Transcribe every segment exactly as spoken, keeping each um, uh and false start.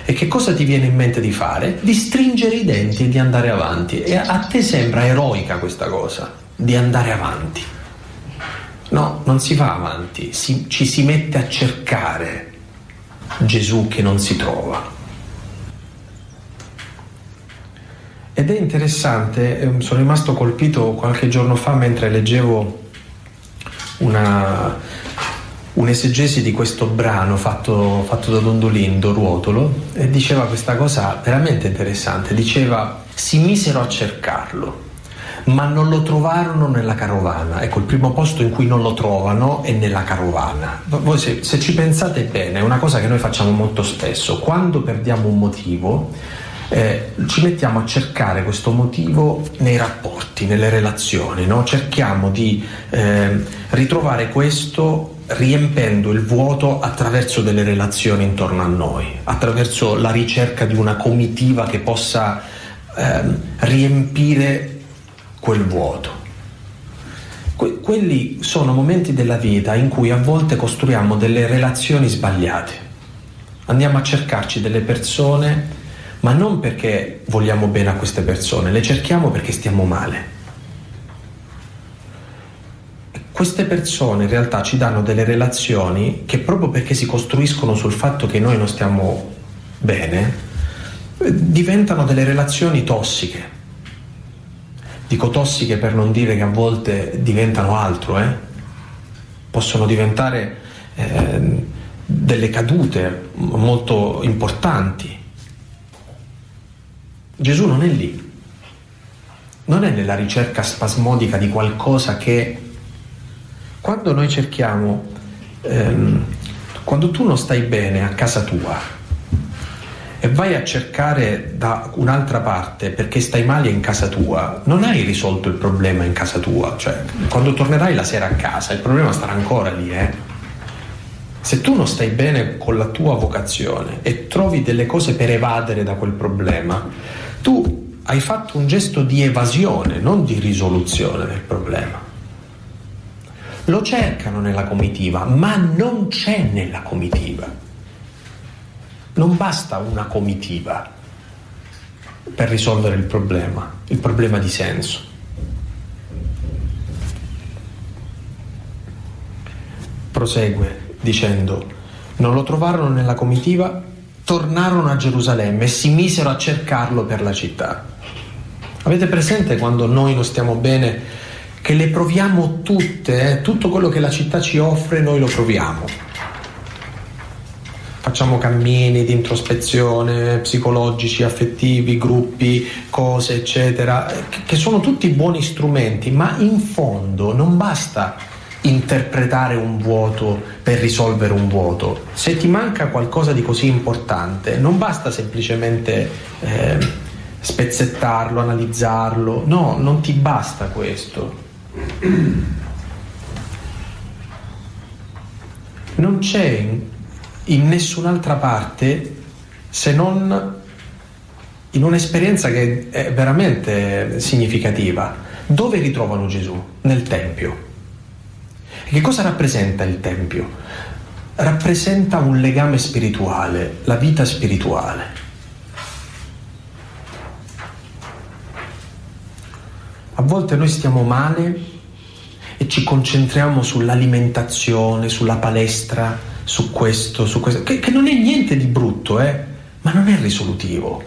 E che cosa ti viene in mente di fare? Di stringere i denti e di andare avanti. E a te sembra eroica questa cosa, di andare avanti. No, non si va avanti, si, ci si mette a cercare Gesù che non si trova. Ed è interessante, sono rimasto colpito qualche giorno fa mentre leggevo una, un'esegesi di questo brano fatto, fatto da Dondolindo Ruotolo, e diceva questa cosa veramente interessante. Diceva: si misero a cercarlo, ma non lo trovarono nella carovana. Ecco, il primo posto in cui non lo trovano è nella carovana. Voi se, se ci pensate bene, è una cosa che noi facciamo molto spesso. Quando perdiamo un motivo, Eh, ci mettiamo a cercare questo motivo nei rapporti, nelle relazioni, no? Cerchiamo di eh, ritrovare questo riempendo il vuoto attraverso delle relazioni intorno a noi, attraverso la ricerca di una comitiva che possa eh, riempire quel vuoto. Que- quelli sono momenti della vita in cui a volte costruiamo delle relazioni sbagliate. Andiamo a cercarci delle persone, ma non perché vogliamo bene a queste persone, le cerchiamo perché stiamo male. Queste persone in realtà ci danno delle relazioni che, proprio perché si costruiscono sul fatto che noi non stiamo bene, diventano delle relazioni tossiche. Dico tossiche per non dire che a volte diventano altro, eh? Possono diventare eh, delle cadute molto importanti. Gesù non è lì, non è nella ricerca spasmodica di qualcosa che, quando noi cerchiamo, ehm, quando tu non stai bene a casa tua e vai a cercare da un'altra parte perché stai male in casa tua, non hai risolto il problema in casa tua. Cioè, quando tornerai la sera a casa il problema starà ancora lì, eh? Se tu non stai bene con la tua vocazione e trovi delle cose per evadere da quel problema, tu hai fatto un gesto di evasione, non di risoluzione del problema. Lo cercano nella comitiva, ma non c'è nella comitiva. Non basta una comitiva per risolvere il problema, il problema di senso. Prosegue dicendo: non lo trovarono nella comitiva, tornarono a Gerusalemme e si misero a cercarlo per la città. Avete presente quando noi non stiamo bene, che le proviamo tutte, eh? Tutto quello che la città ci offre noi lo proviamo. Facciamo cammini di introspezione, psicologici, affettivi, gruppi, cose, eccetera, che sono tutti buoni strumenti, ma in fondo non basta interpretare un vuoto per risolvere un vuoto. Se ti manca qualcosa di così importante, non basta semplicemente eh, spezzettarlo, analizzarlo. No, non ti basta questo. Non c'è in, in nessun'altra parte se non in un'esperienza che è veramente significativa. Dove ritrovano Gesù? Nel Tempio. E che cosa rappresenta il Tempio? Rappresenta un legame spirituale, la vita spirituale. A volte noi stiamo male e ci concentriamo sull'alimentazione, sulla palestra, su questo, su questo, che, che non è niente di brutto, eh? Ma non è risolutivo.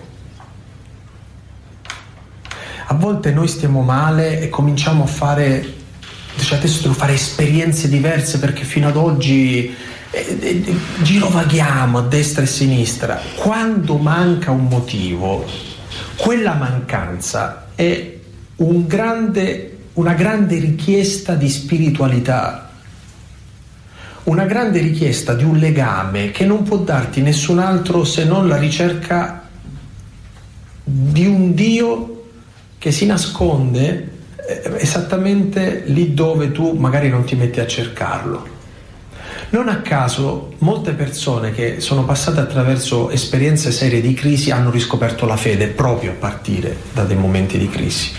A volte noi stiamo male e cominciamo a fare, cioè adesso devo fare esperienze diverse perché fino ad oggi eh, eh, girovaghiamo a destra e a sinistra. Quando manca un motivo, quella mancanza è un grande, una grande richiesta di spiritualità, una grande richiesta di un legame che non può darti nessun altro se non la ricerca di un Dio che si nasconde esattamente lì dove tu magari non ti metti a cercarlo. Non a caso molte persone che sono passate attraverso esperienze serie di crisi hanno riscoperto la fede proprio a partire da dei momenti di crisi.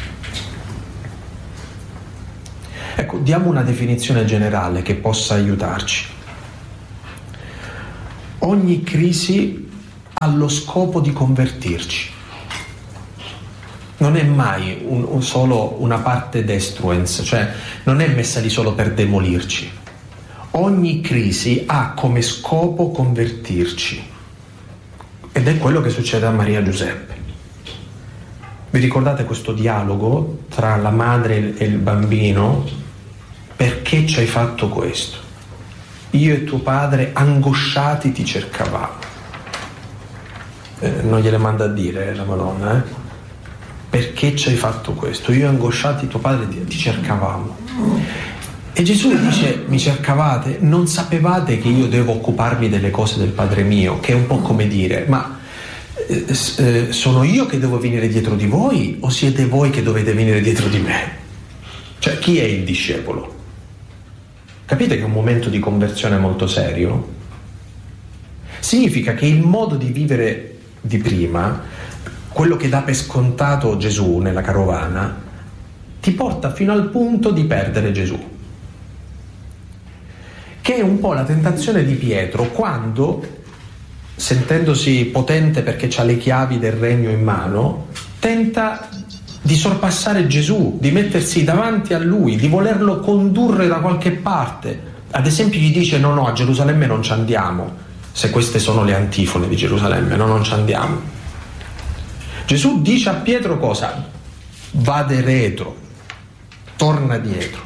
Ecco, diamo una definizione generale che possa aiutarci. Ogni crisi lo scopo di convertirci. Non è mai un, un solo una parte destruens, cioè non è messa lì solo per demolirci. Ogni crisi ha come scopo convertirci. Ed è quello che succede a Maria Giuseppe. Vi ricordate questo dialogo tra la madre e il bambino? Perché ci hai fatto questo? Io e tuo padre angosciati ti cercavamo. Eh, non gliele manda a dire la Madonna, eh? Perché ci hai fatto questo? Io e angosciati tuo padre ti, ti cercavamo. E Gesù dice: mi cercavate? Non sapevate che io devo occuparmi delle cose del Padre mio? Che è un po' come dire: ma eh, eh, sono io che devo venire dietro di voi o siete voi che dovete venire dietro di me? Cioè, chi è il discepolo? Capite che è un momento di conversione molto serio? Significa che il modo di vivere di prima, quello che dà per scontato Gesù nella carovana, ti porta fino al punto di perdere Gesù. Che è un po' la tentazione di Pietro quando, sentendosi potente perché ha le chiavi del regno in mano, tenta di sorpassare Gesù, di mettersi davanti a lui, di volerlo condurre da qualche parte. Ad esempio gli dice: no no, a Gerusalemme non ci andiamo, se queste sono le antifone di Gerusalemme, no, non ci andiamo. Gesù dice a Pietro cosa? Vade retro, torna dietro,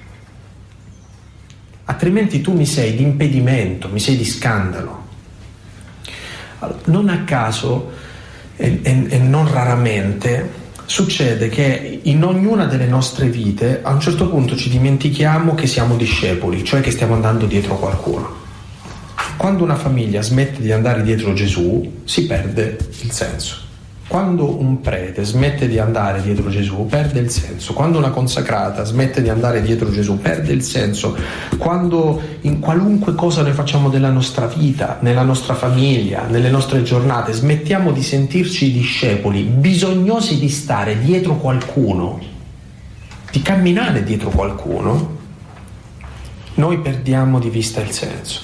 altrimenti tu mi sei di impedimento, mi sei di scandalo. Allora, non a caso e, e, e non raramente succede che in ognuna delle nostre vite a un certo punto ci dimentichiamo che siamo discepoli, cioè che stiamo andando dietro qualcuno. Quando una famiglia smette di andare dietro Gesù, si perde il senso. Quando un prete smette di andare dietro Gesù, perde il senso. Quando una consacrata smette di andare dietro Gesù, perde il senso. Quando in qualunque cosa noi facciamo della nostra vita, nella nostra famiglia, nelle nostre giornate, smettiamo di sentirci discepoli, bisognosi di stare dietro qualcuno, di camminare dietro qualcuno, noi perdiamo di vista il senso.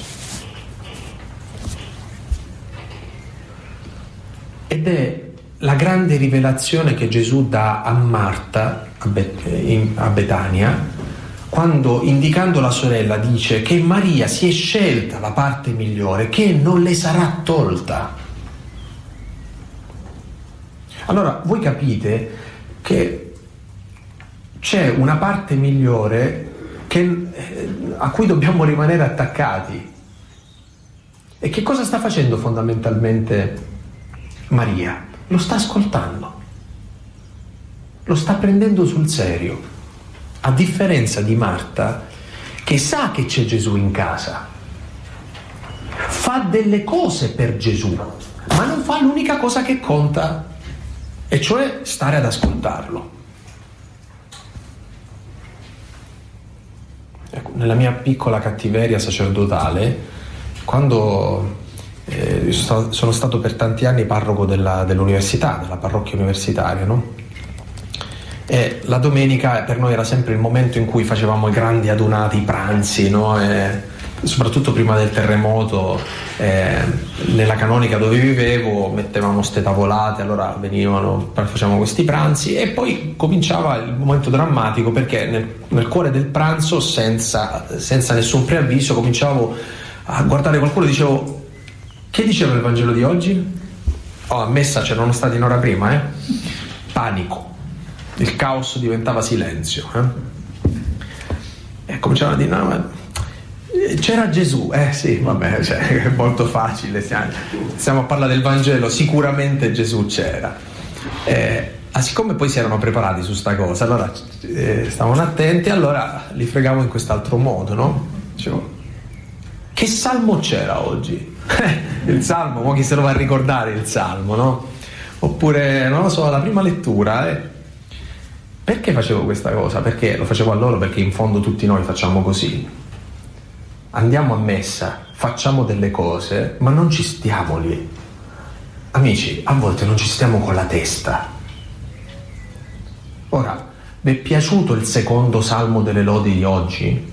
Ed è la grande rivelazione che Gesù dà a Marta a, Bet- in, a Betania, quando indicando la sorella dice che Maria si è scelta la parte migliore, che non le sarà tolta. Allora voi capite che c'è una parte migliore che, a cui dobbiamo rimanere attaccati. E che cosa sta facendo fondamentalmente Maria? Lo sta ascoltando, lo sta prendendo sul serio, a differenza di Marta, che sa che c'è Gesù in casa, fa delle cose per Gesù, ma non fa l'unica cosa che conta, e cioè stare ad ascoltarlo. Ecco, nella mia piccola cattiveria sacerdotale, quando Eh, sono stato per tanti anni parroco della, dell'università, della parrocchia universitaria, no? E la domenica per noi era sempre il momento in cui facevamo i grandi adunati, i pranzi, no? E soprattutto prima del terremoto, eh, nella canonica dove vivevo mettevamo ste tavolate, allora venivano, facevamo questi pranzi e poi cominciava il momento drammatico, perché nel, nel cuore del pranzo, senza, senza nessun preavviso, cominciavo a guardare qualcuno e dicevo: che diceva il Vangelo di oggi? Oh, a messa c'erano stati un'ora prima, eh? Panico. Il caos diventava silenzio. Eh? E cominciavano a dire: no, ma c'era Gesù. Eh sì, vabbè, cioè, è molto facile. Stiamo, stiamo a parlare del Vangelo, sicuramente Gesù c'era. Eh, ah, siccome poi si erano preparati su sta cosa, allora eh, stavano attenti, allora li fregavo in quest'altro modo, no? Dicevo: che salmo c'era oggi? Il salmo, mo chi se lo va a ricordare il salmo, no? Oppure, non lo so, la prima lettura, eh? Perché facevo questa cosa? Perché lo facevo a loro, perché in fondo tutti noi facciamo così. Andiamo a messa, facciamo delle cose, ma non ci stiamo lì. Amici, a volte non ci stiamo con la testa. Ora, vi è piaciuto il secondo salmo delle lodi di oggi?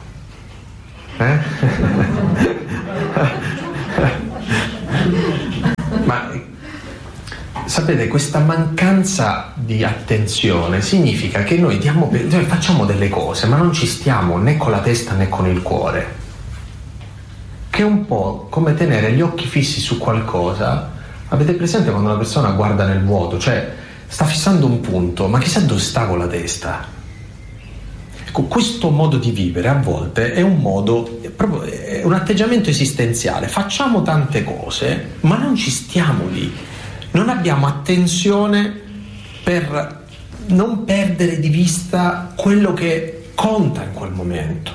Eh? Ma sapete, questa mancanza di attenzione significa che noi diamo, cioè facciamo delle cose, ma non ci stiamo né con la testa né con il cuore. Che è un po' come tenere gli occhi fissi su qualcosa. Avete presente quando una persona guarda nel vuoto? Cioè, sta fissando un punto, ma chissà dove sta con la testa. Ecco, questo modo di vivere a volte è un modo, è proprio è un atteggiamento esistenziale. Facciamo tante cose, ma non ci stiamo lì. Non abbiamo attenzione per non perdere di vista quello che conta in quel momento.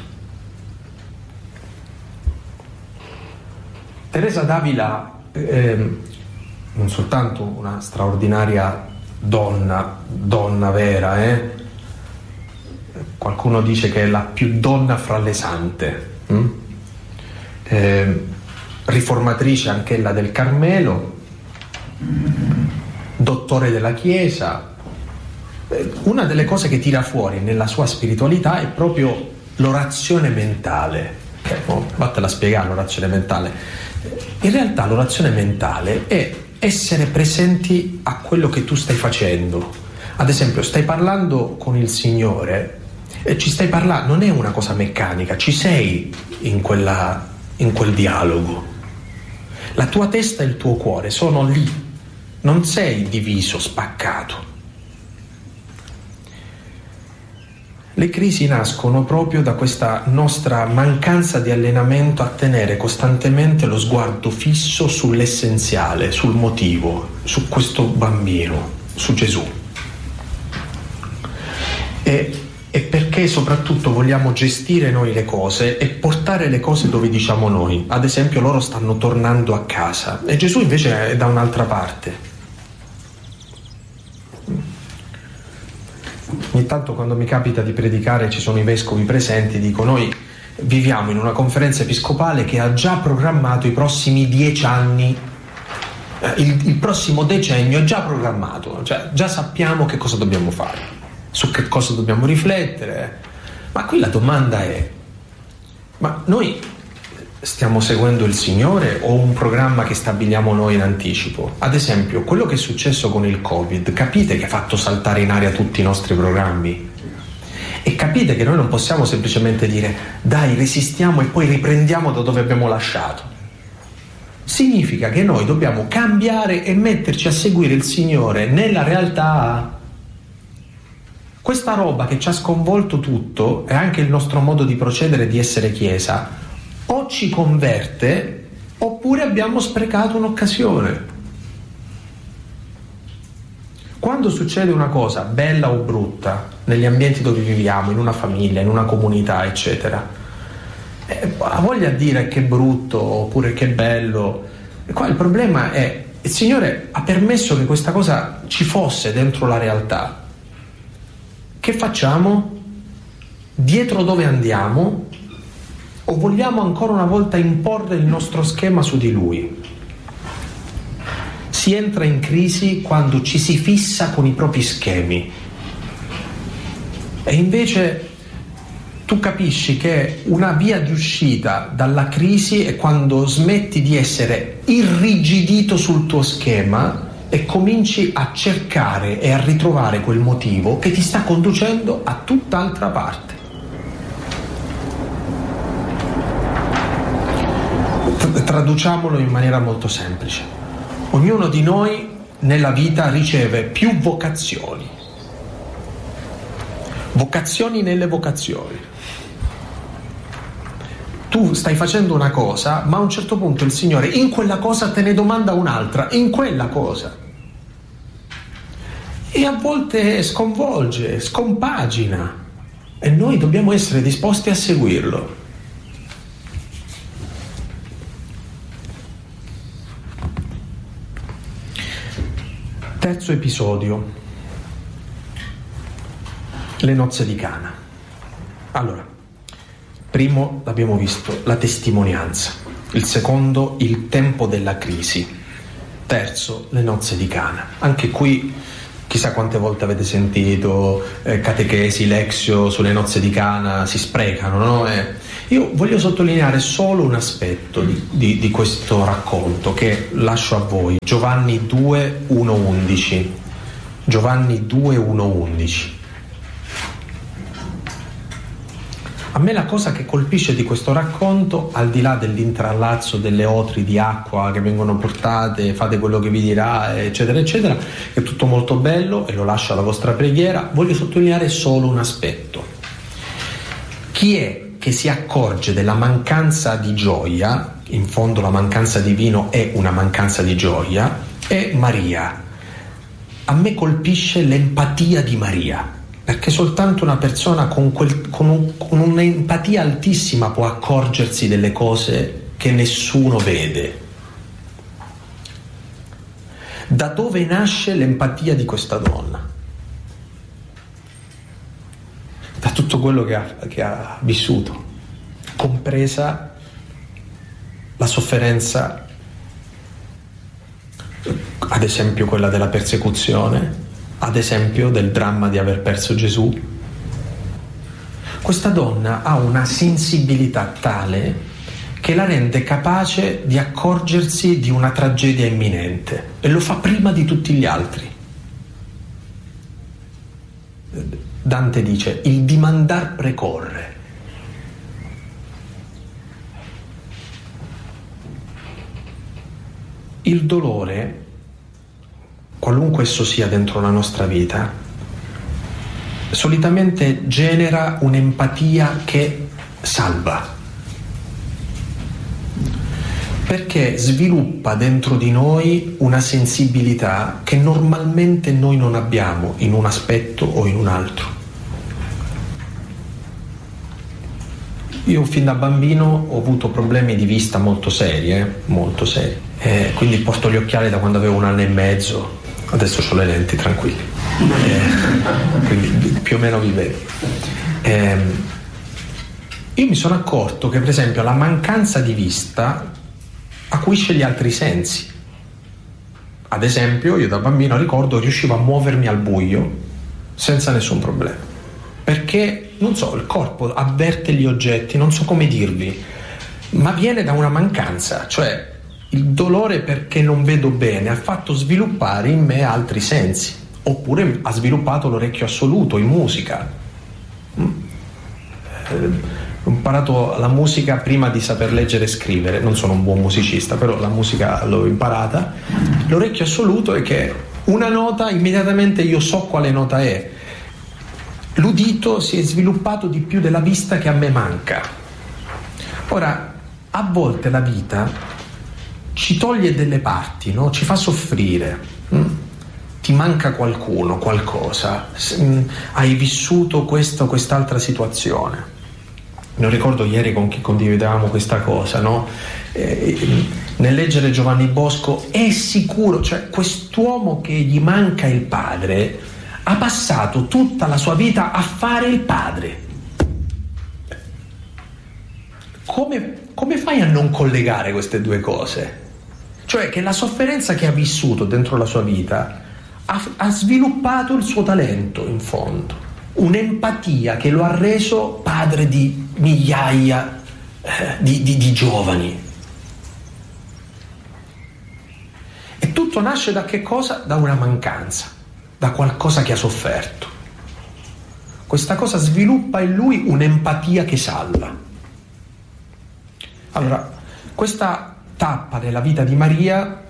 Teresa d'Avila, eh, non soltanto una straordinaria donna, donna vera, eh? Qualcuno dice che è la più donna fra le sante, hm? eh, riformatrice anch'ella del Carmelo, dottore della Chiesa. Una delle cose che tira fuori nella sua spiritualità è proprio l'orazione mentale. Okay, oh, vattela a spiegare l'orazione mentale. In realtà l'orazione mentale è essere presenti a quello che tu stai facendo. Ad esempio, stai parlando con il Signore e ci stai parlando, non è una cosa meccanica, ci sei in quella, in quel dialogo. La tua testa e il tuo cuore sono lì. Non sei diviso, spaccato. Le crisi nascono proprio da questa nostra mancanza di allenamento a tenere costantemente lo sguardo fisso sull'essenziale, sul motivo, su questo bambino, su Gesù. E, e perché soprattutto vogliamo gestire noi le cose e portare le cose dove diciamo noi. Ad esempio, loro stanno tornando a casa e Gesù invece è da un'altra parte. Ogni tanto quando mi capita di predicare ci sono i vescovi presenti, dico: noi viviamo in una conferenza episcopale che ha già programmato i prossimi dieci anni, eh, il, il prossimo decennio è già programmato, cioè già sappiamo che cosa dobbiamo fare, su che cosa dobbiamo riflettere. Ma qui la domanda è: ma noi stiamo seguendo il Signore o un programma che stabiliamo noi in anticipo? Ad esempio, quello che è successo con il Covid, capite che ha fatto saltare in aria tutti i nostri programmi? E capite che noi non possiamo semplicemente dire: dai, resistiamo e poi riprendiamo da dove abbiamo lasciato. Significa che noi dobbiamo cambiare e metterci a seguire il Signore nella realtà. Questa roba che ci ha sconvolto tutto e anche il nostro modo di procedere e di essere Chiesa o ci converte oppure abbiamo sprecato un'occasione. Quando succede una cosa bella o brutta negli ambienti dove viviamo, in una famiglia, in una comunità, eccetera, eh, ha voglia a dire che brutto oppure che bello. E qua il problema è: il Signore ha permesso che questa cosa ci fosse dentro la realtà. Che facciamo? Dietro dove andiamo? O vogliamo ancora una volta imporre il nostro schema su di Lui? Si entra in crisi quando ci si fissa con i propri schemi. E invece tu capisci che una via di uscita dalla crisi è quando smetti di essere irrigidito sul tuo schema e cominci a cercare e a ritrovare quel motivo che ti sta conducendo a tutt'altra parte. Traduciamolo in maniera molto semplice. Ognuno di noi nella vita riceve più vocazioni. Vocazioni nelle vocazioni. Tu stai facendo una cosa, ma a un certo punto il Signore in quella cosa te ne domanda un'altra, in quella cosa. E a volte sconvolge, scompagina. E noi dobbiamo essere disposti a seguirlo. Terzo episodio, le nozze di Cana. Allora, primo l'abbiamo visto, la testimonianza. Il secondo, il tempo della crisi. Terzo, le nozze di Cana. Anche qui chissà quante volte avete sentito eh, catechesi, lexio sulle nozze di Cana, si sprecano, no? Eh, io voglio sottolineare solo un aspetto di, di, di questo racconto che lascio a voi. Giovanni due, uno, undici. Giovanni due, uno, undici. A me la cosa che colpisce di questo racconto, al di là dell'intrallazzo delle otri di acqua che vengono portate, fate quello che vi dirà, eccetera, eccetera, è tutto molto bello e lo lascio alla vostra preghiera, voglio sottolineare solo un aspetto. Chi è che si accorge della mancanza di gioia, in fondo la mancanza di vino è una mancanza di gioia, è Maria. A me colpisce l'empatia di Maria. Perché soltanto una persona con, quel, con, un, con un'empatia altissima può accorgersi delle cose che nessuno vede. Da dove nasce l'empatia di questa donna? Da tutto quello che ha, che ha vissuto, compresa la sofferenza, ad esempio quella della persecuzione, ad esempio del dramma di aver perso Gesù. Questa donna ha una sensibilità tale che la rende capace di accorgersi di una tragedia imminente e lo fa prima di tutti gli altri. Dante dice: il dimandar precorre. Il dolore, qualunque esso sia dentro la nostra vita, solitamente genera un'empatia che salva, perché sviluppa dentro di noi una sensibilità che normalmente noi non abbiamo in un aspetto o in un altro. Io fin da bambino ho avuto problemi di vista molto seri, eh? molto seri, eh, quindi porto gli occhiali da quando avevo un anno e mezzo. Adesso ho le lenti, tranquilli, eh, quindi più o meno vi vedo. Eh, io mi sono accorto che, per esempio, la mancanza di vista acuisce gli altri sensi. Ad esempio, io da bambino ricordo riuscivo a muovermi al buio senza nessun problema, perché, non so, il corpo avverte gli oggetti, non so come dirvi, ma viene da una mancanza, cioè il dolore perché non vedo bene ha fatto sviluppare in me altri sensi, oppure ha sviluppato l'orecchio assoluto in musica. Ho imparato la musica prima di saper leggere e scrivere, non sono un buon musicista, però la musica l'ho imparata. L'orecchio assoluto è che una nota immediatamente io so quale nota è. L'udito si è sviluppato di più della vista che a me manca. Ora, a volte la vita ci toglie delle parti, no? Ci fa soffrire, mm? Ti manca qualcuno, qualcosa, mm, hai vissuto questa o quest'altra situazione. Non ricordo ieri con chi condividevamo questa cosa, no? Eh, nel leggere Giovanni Bosco è sicuro, cioè quest'uomo che gli manca il padre ha passato tutta la sua vita a fare il padre. Come, come fai a non collegare queste due cose? Cioè che la sofferenza che ha vissuto dentro la sua vita ha, ha sviluppato il suo talento, in fondo, un'empatia che lo ha reso padre di migliaia eh, di, di, di giovani. E tutto nasce da che cosa? Da una mancanza, da qualcosa che ha sofferto. Questa cosa sviluppa in lui un'empatia che salva. Allora, questa tappa nella vita di Maria,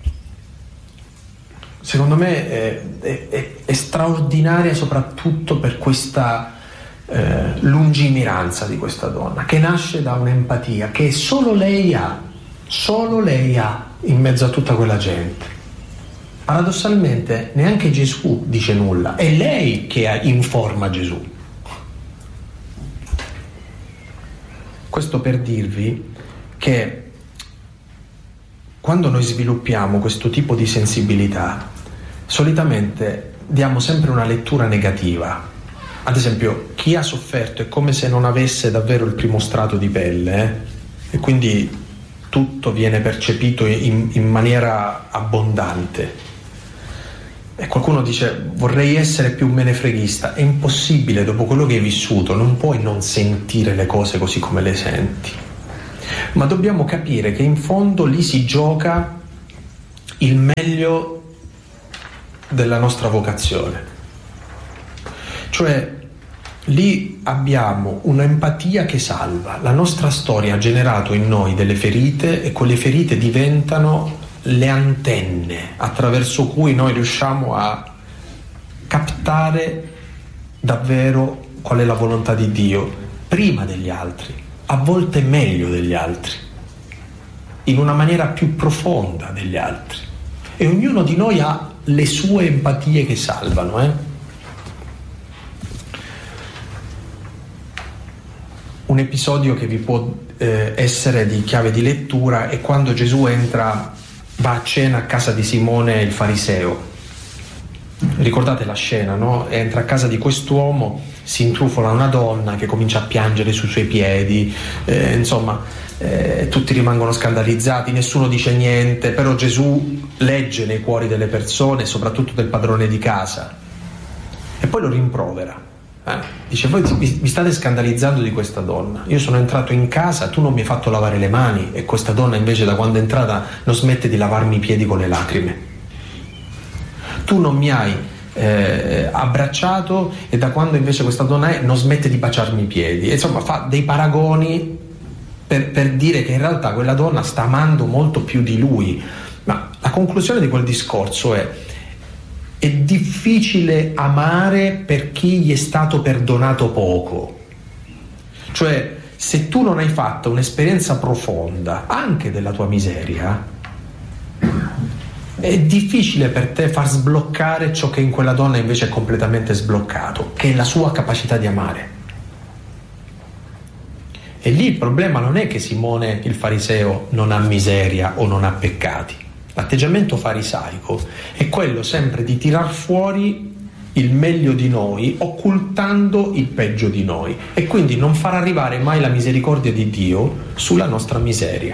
secondo me, è, è, è, è straordinaria soprattutto per questa eh, lungimiranza di questa donna, che nasce da un'empatia che solo lei ha, solo lei ha in mezzo a tutta quella gente. Paradossalmente neanche Gesù dice nulla, è lei che informa Gesù. Questo per dirvi che quando noi sviluppiamo questo tipo di sensibilità, solitamente diamo sempre una lettura negativa. Ad esempio, chi ha sofferto è come se non avesse davvero il primo strato di pelle, eh? E quindi tutto viene percepito in, in maniera abbondante. E qualcuno dice vorrei essere più menefreghista. È impossibile, dopo quello che hai vissuto non puoi non sentire le cose così come le senti, ma dobbiamo capire che in fondo lì si gioca il meglio della nostra vocazione, cioè lì abbiamo un'empatia che salva. La nostra storia ha generato in noi delle ferite e quelle ferite diventano le antenne attraverso cui noi riusciamo a captare davvero qual è la volontà di Dio prima degli altri, a volte meglio degli altri, in una maniera più profonda degli altri. E ognuno di noi ha le sue empatie che salvano, eh? Un episodio che vi può eh, essere di chiave di lettura è quando Gesù entra, va a cena a casa di Simone il fariseo. Ricordate la scena, no? Entra a casa di quest'uomo, si intrufola una donna che comincia a piangere sui suoi piedi, eh, insomma eh, tutti rimangono scandalizzati, nessuno dice niente, però Gesù legge nei cuori delle persone, soprattutto del padrone di casa, e poi lo rimprovera. Eh? Dice: voi vi state scandalizzando di questa donna, io sono entrato in casa, tu non mi hai fatto lavare le mani, e questa donna invece da quando è entrata non smette di lavarmi i piedi con le lacrime. Tu non mi hai eh, abbracciato, e da quando invece questa donna è non smette di baciarmi i piedi. E insomma fa dei paragoni per, per dire che in realtà quella donna sta amando molto più di lui. Ma la conclusione di quel discorso è: è difficile amare per chi gli è stato perdonato poco. Cioè, se tu non hai fatto un'esperienza profonda anche della tua miseria, è difficile per te far sbloccare ciò che in quella donna invece è completamente sbloccato, che è la sua capacità di amare. E lì il problema non è che Simone il fariseo non ha miseria o non ha peccati. L'atteggiamento farisaico è quello sempre di tirar fuori il meglio di noi, occultando il peggio di noi, e quindi non far arrivare mai la misericordia di Dio sulla nostra miseria.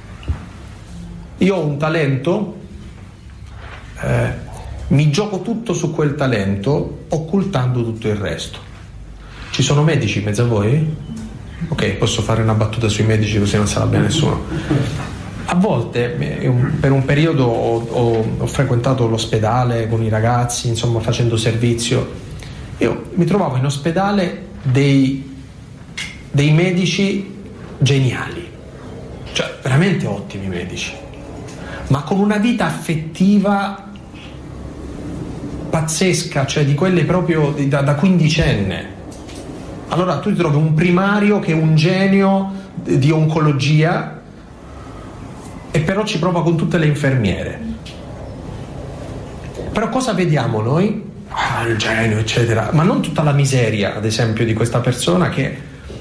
Io ho un talento, eh, mi gioco tutto su quel talento, occultando tutto il resto. Ci sono medici in mezzo a voi? Ok, posso fare una battuta sui medici così non se la bene nessuno. A volte, per un periodo, ho, ho, ho frequentato l'ospedale con i ragazzi, insomma, facendo servizio. Io mi trovavo in ospedale dei, dei medici geniali, cioè veramente ottimi medici, ma con una vita affettiva pazzesca, cioè di quelle proprio di, da, da quindicenne. Allora tu ti trovi un primario che è un genio di oncologia, e però ci prova con tutte le infermiere. Però cosa vediamo noi? Ah, il genio, eccetera, ma non tutta la miseria, ad esempio, di questa persona che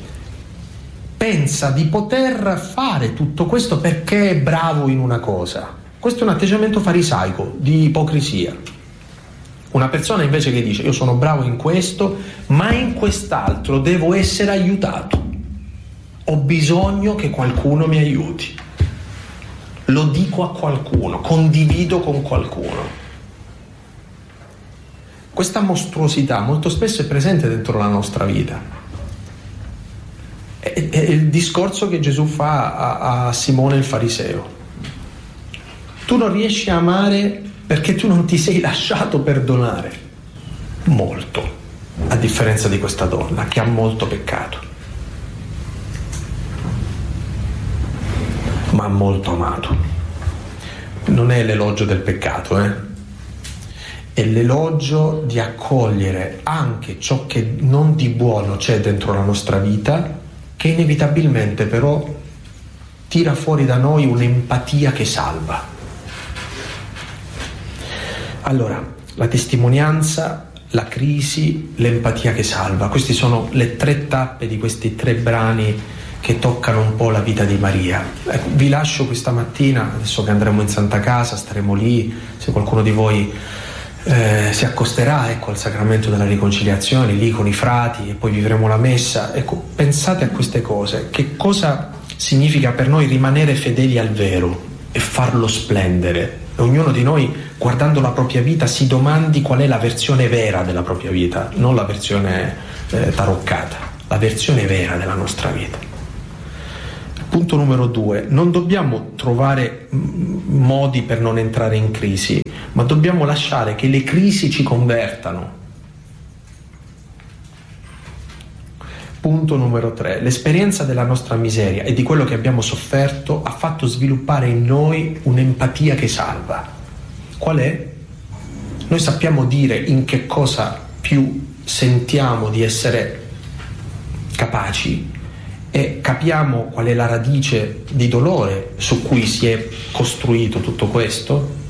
pensa di poter fare tutto questo perché è bravo in una cosa. Questo è un atteggiamento farisaico, di ipocrisia. Una persona invece che dice: io sono bravo in questo, ma in quest'altro devo essere aiutato, ho bisogno che qualcuno mi aiuti, lo dico a qualcuno, condivido con qualcuno. Questa mostruosità molto spesso è presente dentro la nostra vita. È, è il discorso che Gesù fa a, a Simone il fariseo. Tu non riesci a amare perché tu non ti sei lasciato perdonare molto, a differenza di questa donna che ha molto peccato, ma molto amato. Non è l'elogio del peccato, eh? È l'elogio di accogliere anche ciò che non di buono c'è dentro la nostra vita, che inevitabilmente però tira fuori da noi un'empatia che salva. Allora, la testimonianza, la crisi, l'empatia che salva. Queste sono le tre tappe di questi tre brani che toccano un po' la vita di Maria. Ecco, vi lascio questa mattina, adesso che andremo in Santa Casa, staremo lì, se qualcuno di voi eh, si accosterà ecco, al sacramento della riconciliazione, lì con i frati, e poi vivremo la messa. Ecco, pensate a queste cose, che cosa significa per noi rimanere fedeli al vero e farlo splendere E ognuno di noi, guardando la propria vita, si domandi qual è la versione vera della propria vita, non la versione eh, taroccata, la versione vera della nostra vita. Punto numero due, non dobbiamo trovare modi per non entrare in crisi, ma dobbiamo lasciare che le crisi ci convertano. Punto numero tre, l'esperienza della nostra miseria e di quello che abbiamo sofferto ha fatto sviluppare in noi un'empatia che salva. Qual è? Noi sappiamo dire in che cosa più sentiamo di essere capaci e capiamo qual è la radice di dolore su cui si è costruito tutto questo.